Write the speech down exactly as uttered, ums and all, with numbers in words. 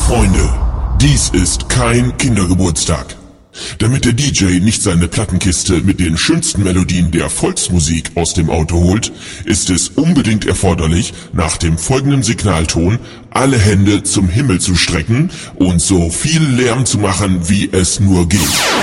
Freunde, dies ist kein Kindergeburtstag. Damit der D J nicht seine Plattenkiste mit den schönsten Melodien der Volksmusik aus dem Auto holt, ist es unbedingt erforderlich, nach dem folgenden Signalton alle Hände zum Himmel zu strecken und so viel Lärm zu machen, wie es nur geht.